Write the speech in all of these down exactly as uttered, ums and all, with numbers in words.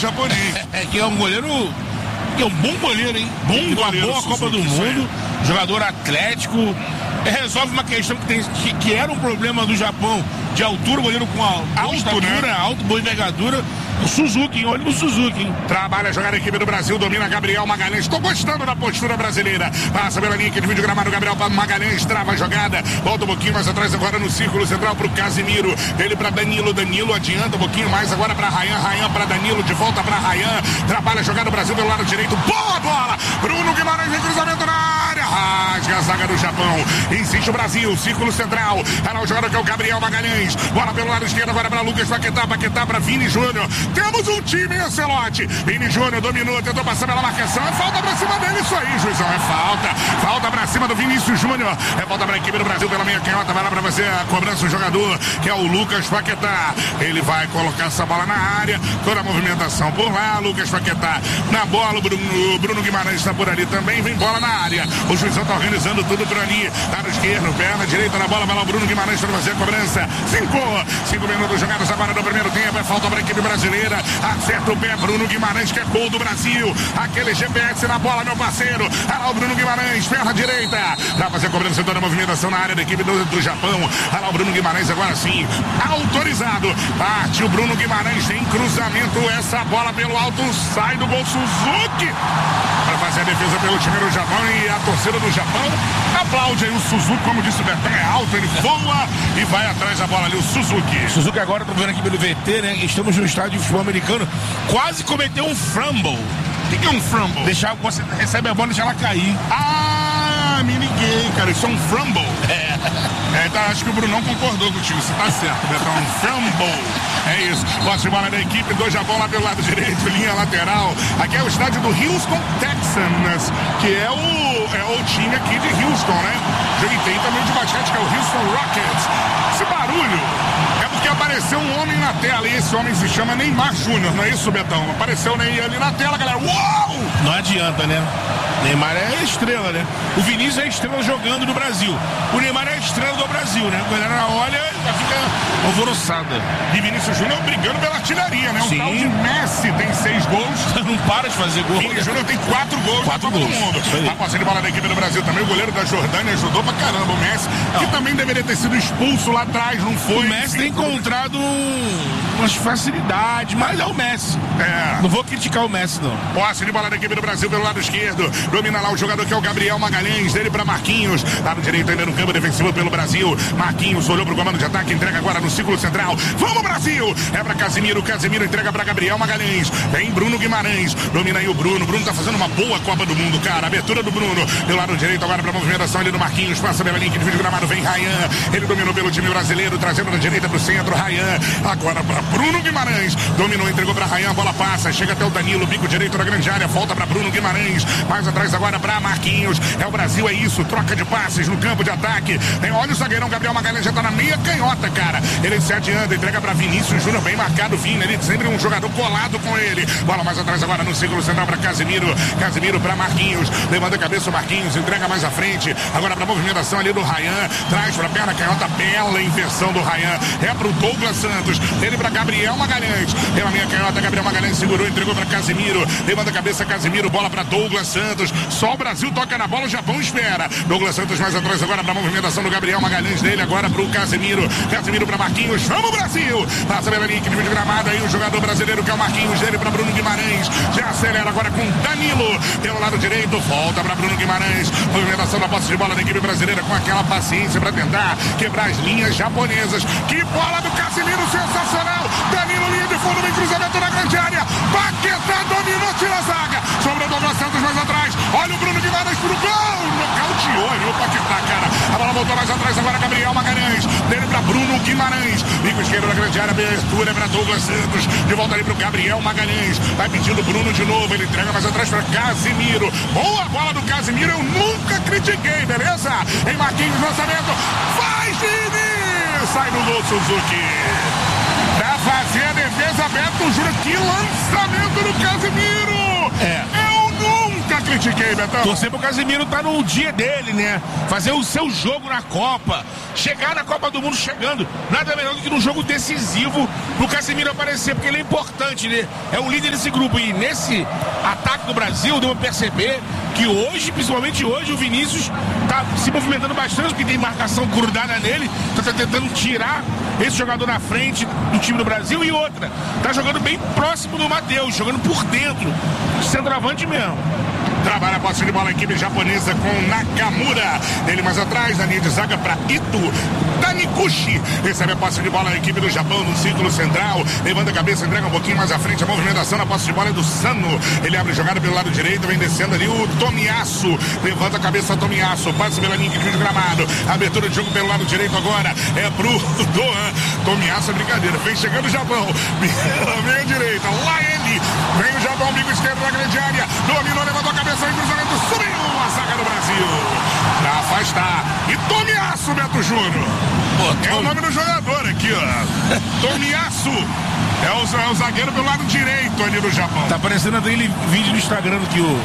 japonês. É, que é um goleiro, que é um bom goleiro, hein? Bom Uma goleiro, boa Suzuki, Copa do Mundo, jogador atlético, resolve uma questão que, tem, que, que era um problema do Japão, de altura, goleiro com alto, alto, estatura, né? alto, boa envergadura. O Suzuki, hein? Olha no Suzuki, hein? Trabalha a jogada a equipe do Brasil, domina Gabriel Magalhães. Estou gostando da postura brasileira. Passa pela linha aqui de vídeo gramado, Gabriel Magalhães, trava a jogada. Volta um pouquinho mais atrás agora no círculo central para o Casimiro. Ele para Danilo, Danilo adianta um pouquinho mais agora para Rayan, Rayan para Danilo, de volta para Rayan. Trabalha a jogada do Brasil pelo lado direito. Boa bola! Bruno Guimarães em cruzamento na área. Rasga a zaga do Japão. Insiste o Brasil, círculo central. Era o jogador que é o Gabriel Magalhães. Bola pelo lado esquerdo agora para Lucas Paquetá, Paquetá para Vini Júnior. Temos um time, Ancelotti. Vini Júnior dominou, tentou passar pela marcação. É falta pra cima dele, isso aí, juizão. É falta. Falta pra cima do Vinícius Júnior. É falta pra equipe do Brasil pela meia canhota. Vai lá pra você a cobrança do jogador, que é o Lucas Paquetá. Ele vai colocar essa bola na área. Toda a movimentação por lá. Lucas Paquetá na bola. O Bruno, Bruno Guimarães está por ali também. Vem bola na área. O juizão tá organizando tudo por ali. Tá no esquerdo, perna direita na bola. Vai lá o Bruno Guimarães para fazer a cobrança. Cinco. Cinco minutos jogados agora no primeiro tempo. É falta pra equipe brasileira. Acerta o pé, Bruno Guimarães, que é gol do Brasil. Aquele G P S na bola, meu parceiro. Olha lá o Bruno Guimarães, perna direita. Pra fazer a cobrança, toda a movimentação na área da equipe do, do Japão. Olha lá o Bruno Guimarães agora sim, autorizado. Parte o Bruno Guimarães, tem cruzamento. Essa bola pelo alto, sai do gol Suzuki. Para fazer a defesa pelo time do Japão. E a torcida do Japão aplaude aí o Suzuki, como disse o Betão, é alto, ele voa e vai atrás da bola ali, o Suzuki. Suzuki agora, tô vendo aqui pelo V T, né? Estamos no estádio de futebol americano. Quase cometeu um fumble. O que é um fumble? Deixar, você recebe a bola e deixar ela cair. Ah, me liguei, cara. Isso é um fumble. É. É, tá, acho que o Brunão concordou contigo. Você tá certo, Betão. Um fumble. É isso. Posse de bola da equipe do Japão lá pelo lado direito, linha lateral. Aqui é o estádio do Houston Texans, que é o, é o time aqui de Houston, né? E tem também de basquete, que é o Houston Rockets. Esse barulho é porque apareceu um homem na tela, e esse homem se chama Neymar Júnior, não é isso, Betão? Apareceu Neymar ali na tela, galera. Uau! Não adianta, né? Neymar é estrela, né? O Vinícius é estrela jogando no Brasil. O Neymar é estrela do Brasil, né? A galera olha e já fica alvoroçada. E Vinícius Júnior brigando pela artilharia, né? O Sim. tal de Messi tem seis gols. Não para de fazer gol. Vinícius Júnior tem quatro gols Quatro na Copa gols. do Mundo. Isso aí. A posse de bola da equipe do Brasil também. O goleiro da Jordânia ajudou pra caramba o Messi, Não. que também deveria ter sido expulso lá atrás, não foi? O Messi tem encontrado umas facilidades, mas é o Messi. É. Não vou criticar o Messi, não. Posse de bola da equipe do Brasil pelo lado esquerdo. Domina lá o jogador que é o Gabriel Magalhães, dele para Marquinhos. Lado direito ainda no campo defensivo pelo Brasil. Marquinhos olhou pro comando de ataque, entrega agora no círculo central. Vamos, Brasil! É para Casimiro. Casimiro entrega para Gabriel Magalhães. Vem Bruno Guimarães. Domina aí o Bruno. Bruno tá fazendo uma boa Copa do Mundo, cara. Abertura do Bruno. Pelo lado direito agora para movimentação ali do Marquinhos. Passa pela linha de vídeo gramado. Vem Rayan. Ele dominou pelo time brasileiro, trazendo da direita pro centro. Rayan. Agora para Bruno Guimarães. Dominou, entregou para Rayan. A bola passa. Chega até o Danilo. Bico direito da grande área. Volta para Bruno Guimarães. Mais atrás agora para Marquinhos. É o Brasil, é isso. Troca de passes no campo de ataque. Tem, olha o zagueirão Gabriel Magalhães, já tá na meia canhota, cara. Ele se adianta, entrega para Vinícius Júnior, bem marcado, Vini. Ele sempre um jogador colado com ele. Bola mais atrás agora no círculo central para Casimiro. Casimiro para Marquinhos. Levanta a cabeça o Marquinhos, entrega mais à frente. Agora para movimentação ali do Rayan. Traz para perna canhota, bela inversão do Rayan. É pro Douglas Santos. Ele para Gabriel Magalhães. Pela meia canhota, Gabriel Magalhães segurou, entregou para Casimiro. Levanta a cabeça, Casimiro. Bola para Douglas Santos. Só o Brasil toca na bola, o Japão espera. Douglas Santos mais atrás agora para a movimentação do Gabriel Magalhães, dele agora para o Casemiro. Casemiro para Marquinhos. Vamos, Brasil! Passa pela linha de vídeo gramado aí o jogador brasileiro que é o Marquinhos, dele para Bruno Guimarães. Já acelera agora com Danilo pelo lado direito. Volta para Bruno Guimarães. Movimentação da posse de bola da equipe brasileira com aquela paciência para tentar quebrar as linhas japonesas. Que bola do Casemiro, sensacional! Danilo, linha de fundo, vem cruzamento na grande área. Paquetá dominou, tira a zaga. Sobra o Douglas Santos mais atrás. Olha o Bruno Guimarães pro gol. Nocauteou ali o Paquetá, cara. A bola voltou mais atrás agora, Gabriel Magalhães. Dele para Bruno Guimarães. Bico esquerdo da grande área, abertura é para Douglas Santos. De volta ali pro Gabriel Magalhães. Vai pedindo Bruno de novo. Ele entrega mais atrás para Casimiro. Boa bola do Casimiro. Eu nunca critiquei, beleza? Em Marquinhos, lançamento. Faz, Vini! Sai no gol, Suzuki. Pra fazer a defesa, Beto Júnior. Que lançamento do Casimiro! É. Eu nunca critiquei, Betão. Torcer pro Casemiro tá no dia dele, né? Fazer o seu jogo na Copa. Chegar na Copa do Mundo chegando. Nada melhor do que num jogo decisivo pro Casemiro aparecer, porque ele é importante, né? É o líder desse grupo. E nesse ataque do Brasil, deu pra perceber que hoje, principalmente hoje, o Vinícius tá se movimentando bastante, porque tem marcação grudada nele, tá tentando tirar esse jogador na frente do time do Brasil. E outra, tá jogando bem próximo do Matheus, jogando por dentro, centroavante mesmo. Trabalha a posse de bola a equipe japonesa com Nakamura. Ele mais atrás, na linha de zaga para Ito. Taniguchi recebe a posse de bola a equipe do Japão no círculo central. Levanta a cabeça, entrega um pouquinho mais à frente. A movimentação na posse de bola é do Sano. Ele abre jogada pelo lado direito, vem descendo ali o Tomiyasu. Levanta a cabeça Tomiyasu, passa pela linha de gramado. Abertura de jogo pelo lado direito agora é pro Doan. Tomiyasu é brincadeira. Vem chegando o Japão. Pela meia direita, lá ele. Vem o Japão, bico esquerdo na grande área. Dominou, levantou a cabeça. Em cruzamento, subiu a zaga do Brasil pra afastar. E Tomiyasu, Beto Júnior. Pô, é o nome do jogador aqui, ó. Tomiyasu é o, é o zagueiro pelo lado direito ali do Japão. Tá aparecendo aquele vídeo no Instagram que o...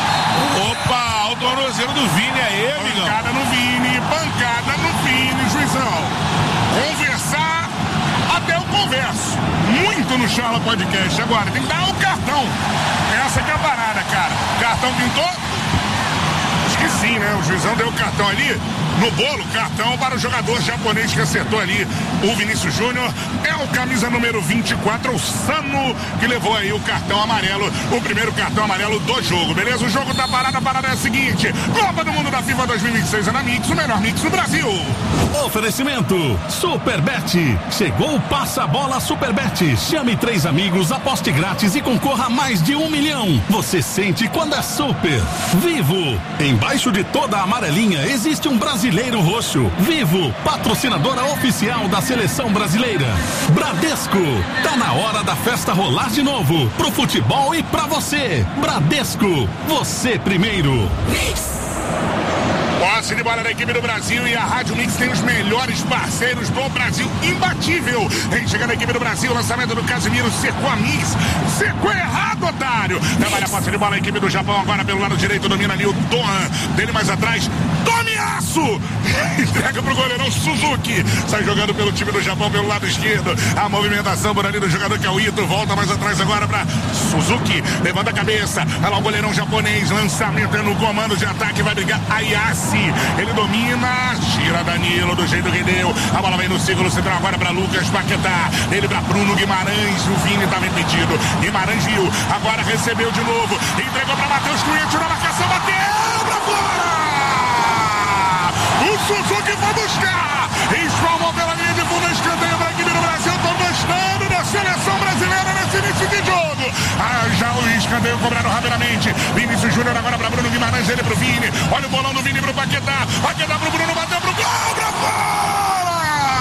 Opa, o tornozelo do Vini aí, amigão. Pancada no Vini, pancada no Vini, juizão. Conversar, até eu converso. Muito no Charla Podcast. Agora, tem que dar o cartão. Essa que é a parada, cara. Cartão pintou? Acho que sim, né? O juizão deu o cartão ali. No bolo, cartão para o jogador japonês que acertou ali. O Vinícius Júnior é o camisa número vinte e quatro, o Sano, que levou aí o cartão amarelo, o primeiro cartão amarelo do jogo, beleza? O jogo tá parado, a parada é a seguinte: Copa do Mundo da FIFA dois mil e vinte e seis é na Mix, o melhor Mix do Brasil. Oferecimento Superbet. Chegou o Passa Bola Superbet. Chame três amigos, aposte grátis e concorra a mais de um milhão. Você sente quando é super. Vivo. Embaixo de toda a amarelinha existe um brasileiro roxo. Vivo, patrocinadora oficial da seleção brasileira. Bradesco. Tá na hora da festa rolar de novo. Pro futebol e pra você. Bradesco. Você primeiro. Posse de bola da equipe do Brasil e a Rádio Mix tem os melhores parceiros do Brasil, imbatível. Vem chegando a equipe do Brasil, lançamento do Casemiro, secou a Mix, secou errado, otário. Trabalha a posse de bola a equipe do Japão agora pelo lado direito, domina ali o Doan, dele mais atrás, Tomiyasu, entrega pro goleirão Suzuki, sai jogando pelo time do Japão pelo lado esquerdo, a movimentação por ali do jogador que é o Ito, volta mais atrás agora pra Suzuki, levanta a cabeça, olha lá o goleirão japonês, lançamento é no comando de ataque, vai brigar Ayase. Ele domina, gira Danilo do jeito que deu. A bola vem no círculo central agora para Lucas Paquetá. Ele para Bruno Guimarães. O Vini estava impedido. Guimarães viu. Agora recebeu de novo. Entregou para Matheus Cunha. Tirou a marcação. Bateu para fora. O Suzuki foi buscar. Espalmou pela linha de fundo. Escanteio da equipe do Brasil. Estou gostando da seleção brasileira nesse início de jogo. Ah, já o escanteio cobrado rapidamente. Vinícius Júnior agora para Bruno Guimarães. Ele pro Vini. Olha o bolão do Vini pro Paquetá. Paquetá pro Bruno. Bateu pro gol. Pra fora!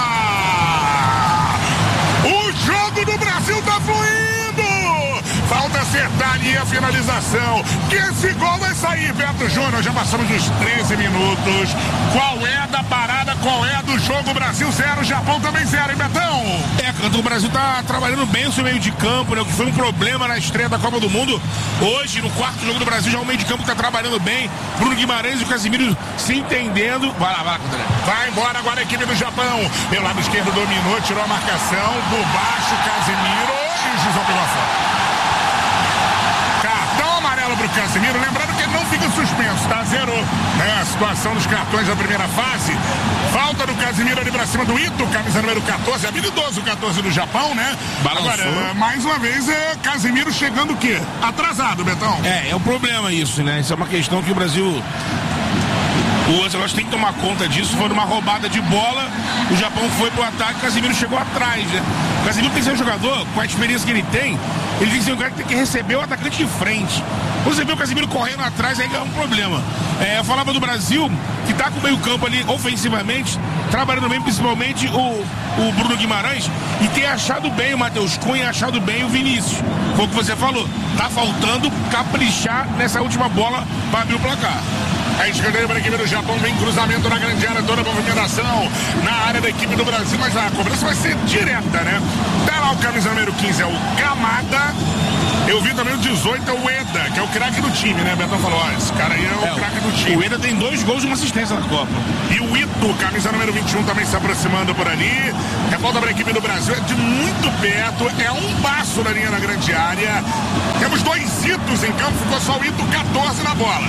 O jogo do Brasil tá fluindo. Falta acertar ali a finalização. Que esse gol vai sair, Beto Júnior. Já passamos dos treze minutos. Qual é da parada? Qual é do jogo? Brasil zero, Japão também zero, hein, Betão? É, Canto, o Brasil tá trabalhando bem o seu meio de campo, né? O que foi um problema na estreia da Copa do Mundo. Hoje, no quarto jogo do Brasil, já o meio de campo tá trabalhando bem. Bruno Guimarães e o Casemiro se entendendo. Vai lá, vai lá, André. Vai embora agora a equipe do Japão. Pelo lado esquerdo dominou, tirou a marcação. Por baixo, Casemiro. E o Gisão pegou a fora. Cartão amarelo pro Casemiro. Lembrando que ele não fica suspenso, tá? Zerou. É a situação dos cartões da primeira fase. Falta do Casemiro ali pra cima do Ito, camisa número quatorze. Habilidoso o quatorze do Japão, né? Balançou. Agora, mais uma vez, é Casemiro chegando o quê? Atrasado, Betão. É, é um problema isso, né? Isso é uma questão que o Brasil... O Ancelotti tem que tomar conta disso. Foi numa roubada de bola, o Japão foi pro ataque, o Casemiro chegou atrás, né? O Casemiro tem que ser um jogador, com a experiência que ele tem, ele tem que ser um cara que tem que receber o atacante de frente. Quando você vê o Casemiro correndo atrás, aí é um problema. É, eu falava do Brasil, que tá com o meio campo ali ofensivamente, trabalhando bem, principalmente o, o Bruno Guimarães, e tem achado bem o Matheus Cunha, achado bem o Vinícius. Foi o que você falou, tá faltando caprichar nessa última bola para abrir o placar. A escanteio para a equipe do Japão, vem cruzamento na grande área, toda a movimentação na área da equipe do Brasil, mas a cobrança vai ser direta, né? Tá lá o camisa número quinze, é o Kamada. Eu vi também o dezoito, é o Eda, que é o craque do time, né? Betão falou, ó, esse cara aí é o é, craque do time. O Eda tem dois gols e uma assistência na Copa. E o Ito, camisa número vinte e um, também se aproximando por ali. É volta para a equipe do Brasil, é de muito perto, é um passo da linha na grande área. Temos dois Itos em campo, ficou só o Ito, quatorze na bola.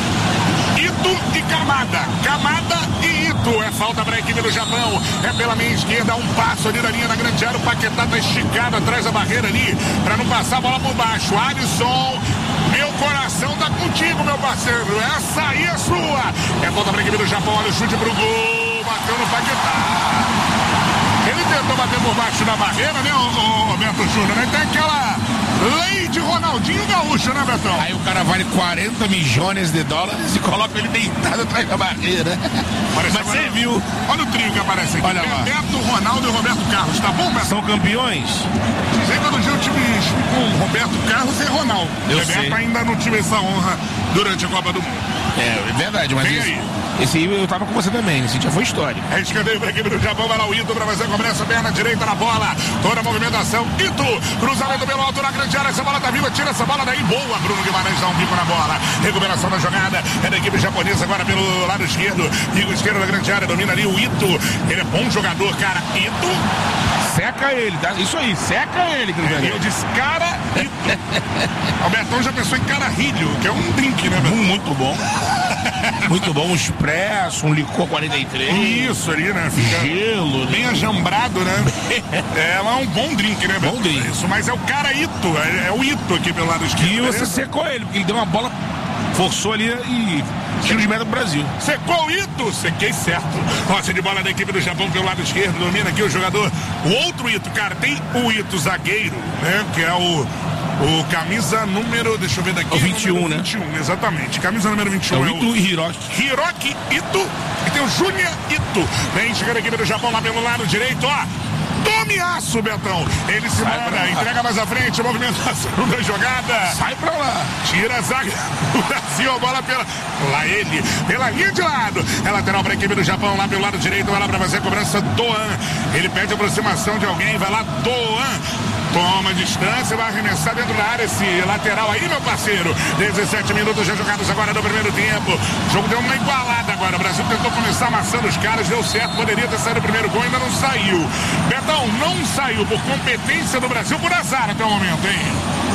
Ito e Kamada, Kamada e Ito, é falta para a equipe do Japão, é pela meia esquerda, um passo ali na linha da grande área, o Paquetá tá esticado atrás da barreira ali, para não passar a bola por baixo. Alisson, meu coração tá contigo, meu parceiro, essa aí é sua, é falta para a equipe do Japão, olha o chute pro gol, bateu no Paquetá. Ele tentou bater por baixo da barreira, né, o Roberto Júnior, né? Tem aquela lei de Ronaldinho Gaúcho, né, Betão? Aí o cara vale quarenta milhões de dólares e coloca ele deitado atrás da barreira. Mas você viu? Olha o trio que aparece aqui. Olha lá. Bebeto, Ronaldo e Roberto Carlos, tá bom, Betão? São campeões? Sei que no dia o time com Roberto Carlos e Ronaldo. Eu Bebeto sei. ainda não tive essa honra durante a Copa do Mundo. É, é verdade, mas Vem esse, aí. esse aí eu tava com você também, esse já foi história. É escanteio para a equipe do Japão, vai lá o Ito para fazer a cobrança, perna direita na bola, toda a movimentação, Ito, cruzamento pelo alto na grande área, essa bola tá viva, tira essa bola daí, boa, Bruno Guimarães dá um bico na bola, recuperação da jogada, é da equipe japonesa agora pelo lado esquerdo, bico esquerdo da grande área, domina ali o Ito, ele é bom jogador, cara, Ito, seca ele, tá? Isso aí, seca ele, é, eu disse cara, Ito, Albertão já pensou em cararrilho, que é um drink, né, Beto? Muito bom. Muito bom, um expresso, um licor quarenta e três. Isso ali, né? Fica gelo. Bem ajambrado, né? É, é um bom drink, né, Beto? Bom drink. Isso, mas é o cara Ito, é, é o Ito aqui pelo lado esquerdo. E você secou ele, porque ele deu uma bola, forçou ali e tiro de meta do Brasil. Secou o Ito, sequei certo. Roça de bola da equipe do Japão pelo lado esquerdo, domina aqui o jogador. O outro Ito, cara, tem o Ito zagueiro, né? Que é o... O camisa número, deixa eu ver daqui. O vinte e um, né? vinte e um, exatamente. Camisa número vinte e um. É o Ito é o e Hiroki. Hiroki Ito. E tem o Júnior Ito. Vem chegando a equipe do Japão lá pelo lado direito, ó. Tome aço, Betão. Ele se Sai manda, entrega mais à frente, movimentação da jogada. Sai pra lá. Tira a zaga do Brasil, a bola pela... Lá ele, pela linha de lado. É lateral para a equipe do Japão, lá pelo lado direito, vai lá para fazer a cobrança, Doan. Ele pede aproximação de alguém, vai lá, Doan. Toma distância, vai arremessar dentro da área esse lateral aí, meu parceiro. dezessete minutos já jogados agora no primeiro tempo. O jogo deu uma igualada agora. O Brasil tentou começar amassando os caras, deu certo, poderia ter saído o primeiro gol, ainda não saiu. Betão, não saiu por competência do Brasil, por azar até o momento, hein?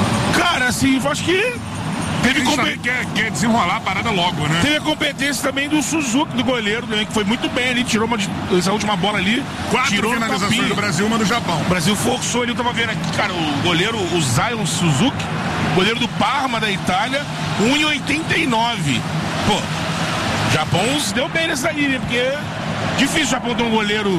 Cara, assim, eu acho que teve competência. Quer, quer desenrolar a parada logo, né? Teve a competência também do Suzuki, do goleiro, também, que foi muito bem ali, tirou uma, essa última bola ali. Quatro tirou finalizações do Brasil, uma do Japão. O Brasil forçou ali, eu tava vendo aqui, cara, o goleiro, o Zion Suzuki, goleiro do Parma da Itália, um e oitenta e nove. Pô, o Japão se deu bem nessa aí, né? Porque é difícil o Japão ter um goleiro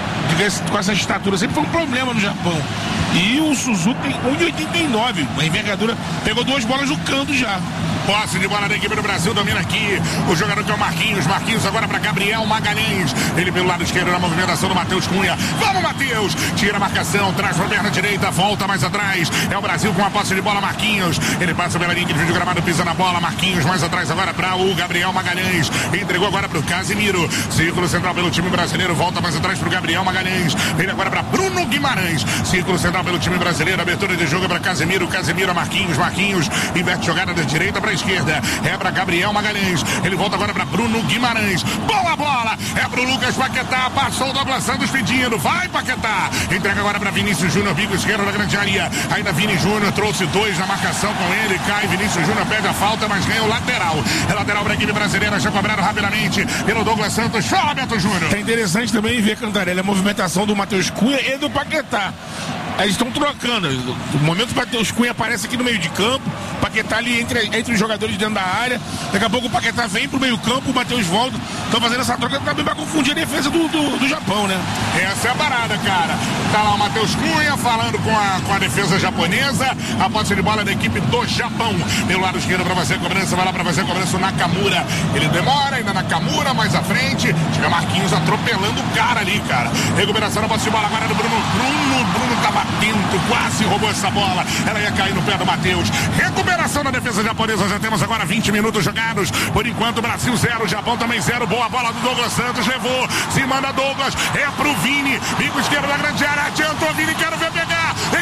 com essa estatura, sempre foi um problema no Japão. E o Suzuki tem um e oitenta e nove, uma envergadura, pegou duas bolas no canto já. Posse de bola da equipe do Brasil, domina aqui o jogador que é o Marquinhos, Marquinhos agora para Gabriel Magalhães, ele pelo lado esquerdo na movimentação do Matheus Cunha, vamos Matheus, tira a marcação, traz para a perna direita, volta mais atrás, é o Brasil com a posse de bola, Marquinhos, ele passa pela linha de vídeo gramado, pisa na bola, Marquinhos mais atrás agora para o Gabriel Magalhães, entregou agora para o Casimiro, círculo central pelo time brasileiro, volta mais atrás para o Gabriel Magalhães, ele agora para Bruno Guimarães, círculo central pelo time brasileiro, abertura de jogo para Casimiro, Casimiro a Marquinhos, Marquinhos, inverte jogada da direita para esquerda, é para Gabriel Magalhães, ele volta agora para Bruno Guimarães, boa bola, é para o Lucas Paquetá, passou o Douglas Santos pedindo, vai Paquetá, entrega agora para Vinícius Júnior, bico esquerdo da grande área, ainda Vini Júnior, trouxe dois na marcação com ele, cai, Vinícius Júnior pede a falta, mas ganha o lateral, é lateral para a equipe brasileira, já cobrado rapidamente pelo Douglas Santos, chora Beto Júnior. É interessante também ver, Cantarelli, a movimentação do Matheus Cunha e do Paquetá. Eles estão trocando. No momento que o Matheus Cunha aparece aqui no meio de campo, o Paquetá ali entre, entre os jogadores dentro da área. Daqui a pouco o Paquetá vem pro meio campo, o Matheus volta. Estão fazendo essa troca também para confundir a defesa do, do, do Japão, né? Essa é a parada, cara. Tá lá o Matheus Cunha falando com a, com a defesa japonesa. A posse de bola da equipe do Japão. Pelo lado esquerdo para fazer a cobrança. Vai lá para fazer a cobrança o Nakamura. Ele demora, ainda Nakamura mais à frente. Chega Marquinhos atropelando o cara ali, cara. Recuperação da posse de bola agora do Bruno. Bruno, Bruno tava atento, quase roubou essa bola. Ela ia cair no pé do Matheus. Recuperação da defesa japonesa. Já temos agora vinte minutos jogados. Por enquanto, Brasil zero, Japão também zero. Boa bola do Douglas Santos. Levou, se manda Douglas. É pro Vini. Bico esquerdo da grande área. Adiantou Vini, quero ver pegar. Em cruzamento.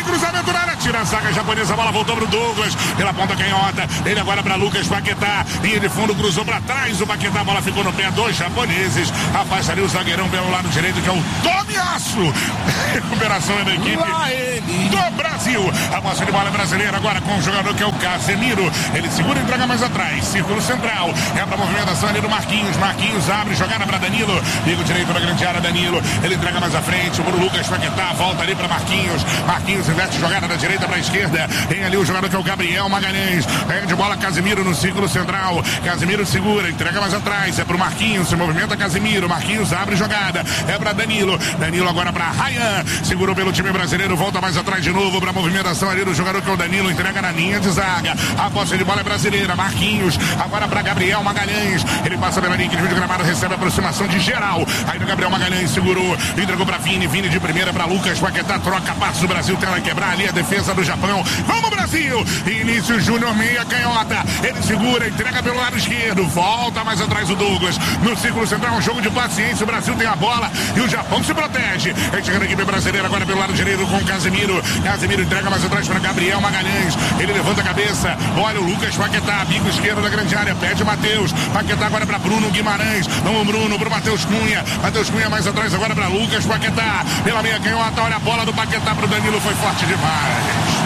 cruzamento na área, tira a zaga japonesa, a bola voltou pro Douglas, pela ponta canhota, ele agora pra Lucas Paquetá, linha de fundo, cruzou pra trás, o Paquetá, a bola ficou no pé dos japoneses, afasta ali o zagueirão pelo lado direito, que é o Tomiasso. Recuperação é da equipe do Brasil. A posse de bola brasileira agora com o jogador que é o Casemiro, ele segura e entrega mais atrás, círculo central, é pra movimentação ali do Marquinhos, Marquinhos abre, jogada pra Danilo, liga o direito pra grande área, Danilo, ele entrega mais à frente, o Lucas Paquetá, volta ali pra Marquinhos, Marquinhos inverte jogada da direita pra esquerda, tem ali o jogador que é o Gabriel Magalhães, pega de bola Casemiro no círculo central, Casemiro segura, entrega mais atrás, é pro Marquinhos, se movimenta Casemiro, Marquinhos abre jogada, é pra Danilo, Danilo agora pra Ryan, segurou pelo time brasileiro, volta mais atrás de novo pra movimentação ali do jogador que é o Danilo, entrega na linha de zaga, a posse de bola é brasileira, Marquinhos, agora pra Gabriel Magalhães, ele passa pela linha de gramado, recebe a aproximação de geral, aí do Gabriel Magalhães segurou, entregou pra Vini, Vini de primeira pra Lucas Paquetá, troca passos, o Brasil tenta quebrar ali a defesa do Japão, vamos Brasil, Início Júnior meia canhota, ele segura, entrega pelo lado esquerdo, volta mais atrás o Douglas, no círculo central, um jogo de paciência, o Brasil tem a bola e o Japão se protege, é chegando a equipe brasileira agora pelo lado direito com o Casemiro, Casemiro entrega mais atrás para Gabriel Magalhães, ele levanta a cabeça, olha o Lucas Paquetá, bico esquerdo da grande área, pede o Matheus, Paquetá agora para Bruno Guimarães, não o Bruno, pro Matheus Cunha, Matheus Cunha mais atrás agora para Lucas Paquetá, pela meia canhota, olha a bola do Paquetá pro Danilo, foi forte demais.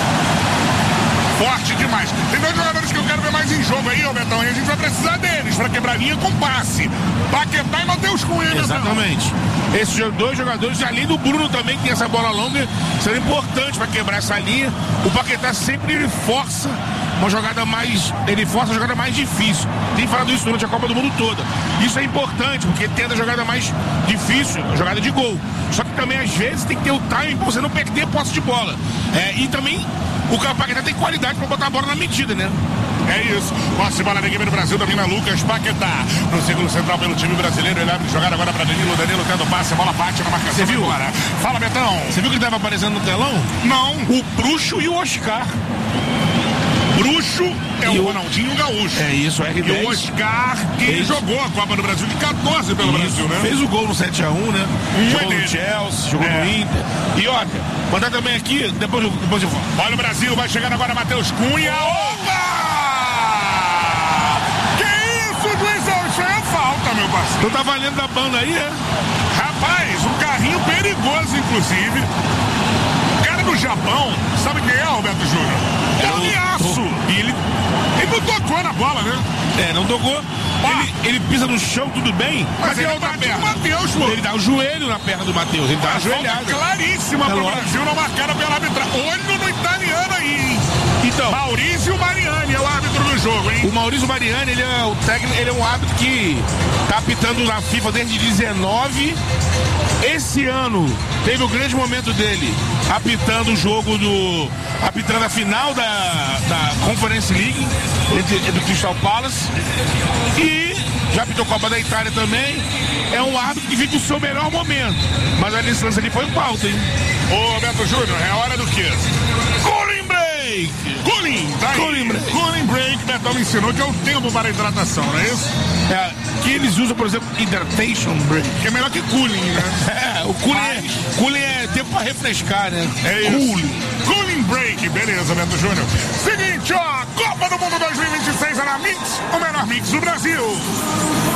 Forte demais. Tem dois jogadores que eu quero ver mais em jogo aí, ô Betão, e a gente vai precisar deles para quebrar linha com passe. Paquetá e Matheus Cunha, exatamente. Esses dois jogadores, além do Bruno também, que tem essa bola longa, serão importantes para quebrar essa linha. O Paquetá sempre ele força uma jogada mais, ele força a jogada mais difícil. Tem falado isso durante a Copa do Mundo toda. Isso é importante, porque tenta a jogada mais difícil, a jogada de gol. Só que também, às vezes, tem que ter o timing para você não perder posse de bola. É, e também, o Paquetá tem qualidade para botar a bola na medida, né? É isso. Posse de bola da equipe do Brasil, domina Lucas Paquetá. No círculo central pelo time brasileiro, ele abre jogada agora para Danilo. Danilo tendo passe, a bola bate na marcação. Você viu? Agora. Fala, Betão. Você viu que ele estava aparecendo no telão? Não. O Bruxo e o Oscar. Bruxo é e o o Ronaldinho Gaúcho. É isso, R dez. E o Oscar, que Fez. jogou a Copa do Brasil de quatorze pelo isso. Brasil, né? Fez o gol no sete a um, né? Um jogou é no Chelsea, jogou é. no Inter. E olha, mandar também aqui, depois eu, depois eu falo. Olha o Brasil, vai chegando agora Matheus Cunha. Opa! Que isso, Luizão? Isso aí é falta, meu parceiro. Tu tá valendo da banda aí, é? Rapaz, um carrinho perigoso, inclusive. O cara do Japão, sabe quem é, Roberto Júnior? É o Niaço. E ele, ele não tocou na bola, né? É, não tocou. Ele, ele pisa no chão, tudo bem. Mas, Mas ele ele tá dá perna. Matheus, pô. Ele dá o joelho na perna do Matheus. Ele dá a joelhada. Claríssima É pro lógico. Brasil, não marcada pela arbitragem. Olho no italiano aí, hein? Então, Maurício Mariani é o árbitro do jogo, hein? o Maurício Mariani, ele é o técnico, ele é um árbitro que tá apitando na FIFA desde dezenove. Esse ano teve o grande momento dele apitando o jogo do. apitando a final da, da Conference League do Crystal Palace. E já apitou Copa da Itália também. É um árbitro que vive o seu melhor momento. Mas a licença ali foi pauta, hein? Ô, Beto Júnior, é hora do quê? Cooling break! Cooling, tá aí. Cooling break. Cooling break, Betão me ensinou que é o tempo para a hidratação, não é isso? É, que eles usam, por exemplo, hydration break. Que é melhor que cooling, né? É, o cooling é, cooling é tempo pra refrescar, né? É isso. Cooling. Cooling break, beleza, Beto Júnior. Seguinte, ó, Copa do Mundo dois mil e vinte e seis é na Mix, o menor mix do Brasil.